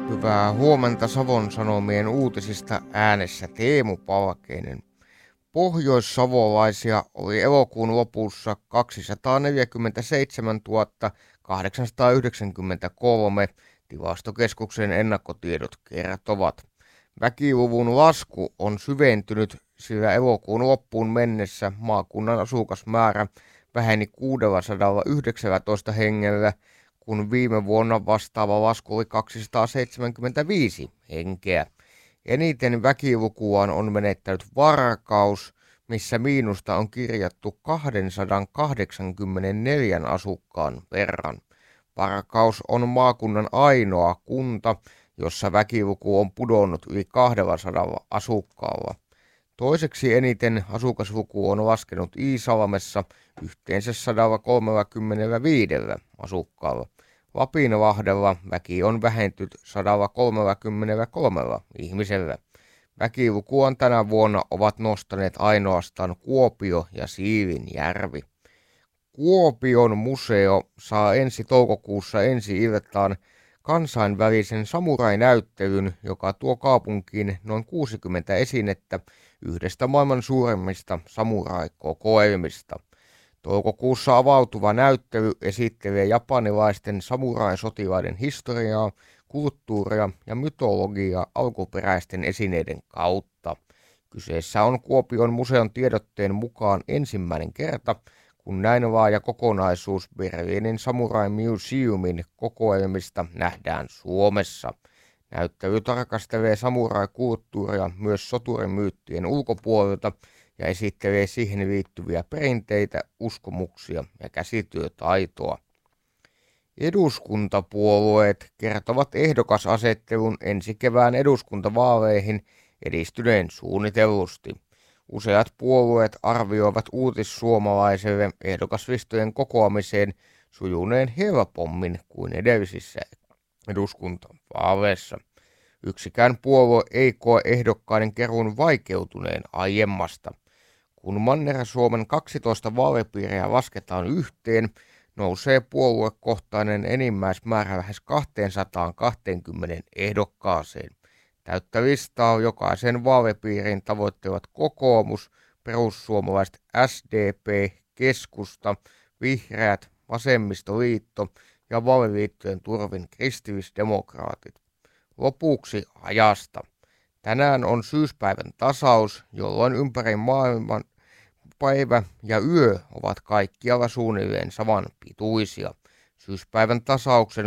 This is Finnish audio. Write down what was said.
Hyvää huomenta Savon Sanomien uutisista äänessä Teemu Palkeinen. Pohjoissavolaisia oli elokuun lopussa 247 893, Tilastokeskuksen ennakkotiedot kertovat. Väkiluvun lasku on syventynyt, sillä elokuun loppuun mennessä maakunnan asukasmäärä väheni 619 hengellä, kun viime vuonna vastaava lasku oli 275 henkeä. Eniten väkilukuaan on menettänyt Varkaus, missä miinusta on kirjattu 284 asukkaan verran. Varkaus on maakunnan ainoa kunta, jossa väkiluku on pudonnut yli 200 asukkaalla. Toiseksi eniten asukasluku on laskenut Iisalmessa yhteensä 135 asukkaalla. Lapinlahdella väki on vähentynyt 133 ihmisellä. Väkilukua tänä vuonna ovat nostaneet ainoastaan Kuopio ja Siilinjärvi. Kuopion museo saa ensi toukokuussa ensi-iltaan kansainvälisen samurai-näyttelyn, joka tuo kaupunkiin noin 60 esinettä yhdestä maailman suurimmista samurai-kokoelmista. Toukokuussa avautuva näyttely esittelee japanilaisten samurai-sotilaiden historiaa, kulttuuria ja mytologiaa alkuperäisten esineiden kautta. Kyseessä on Kuopion museon tiedotteen mukaan ensimmäinen kerta, kun näin laaja kokonaisuus Berliinin Samurai Museumin kokoelmista nähdään Suomessa. Näyttely tarkastelee samurai-kulttuuria myös soturimyyttien ulkopuolelta ja esittelee siihen liittyviä perinteitä, uskomuksia ja käsityötaitoa. Eduskuntapuolueet kertovat ehdokasasettelun ensi kevään eduskuntavaaleihin edistyneen suunnitellusti. Useat puolueet arvioivat Uutissuomalaiselle ehdokaslistojen kokoamiseen sujuneen helpommin kuin edellisissä eduskuntavaaleissa. Yksikään puolue ei koe ehdokkaiden keruun vaikeutuneen aiemmasta. Kun Manner-Suomen 12 vaalipiiriä lasketaan yhteen, nousee puoluekohtainen enimmäismäärä lähes 220 ehdokkaaseen. Täyttä listaa jokaisen vaalipiirin tavoittelevat kokoomus, perussuomalaiset, SDP, keskusta, vihreät, vasemmistoliitto ja vaaliliittojen turvin kristillisdemokraatit. Lopuksi ajasta. Tänään on syyspäivän tasaus, jolloin ympäri maailman päivä ja yö ovat kaikkialla suunnilleen saman pituisia. Syyspäivän tasauksen